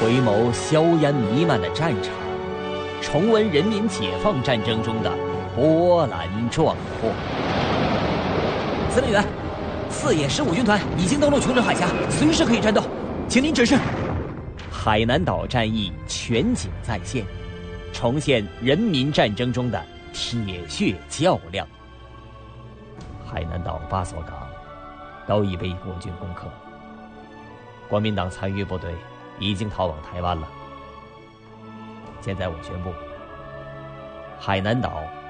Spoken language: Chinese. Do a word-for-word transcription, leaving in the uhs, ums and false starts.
回眸硝烟弥漫的战场，重温人民解放战争中的波澜壮阔。司令员，四野十五军团已经登陆琼州海峡，随时可以战斗，请您指示。海南岛战役全景再现，重现人民战争中的铁血较量。海南岛八所港都已被国军攻克，国民党残余部队已经逃往台湾了。现在我宣布，海南岛